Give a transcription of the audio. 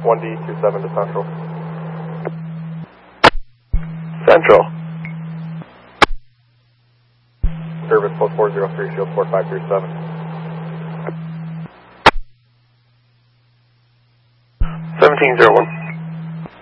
1D27 to Central. Central. Service plus 403, shield 4537. 1701.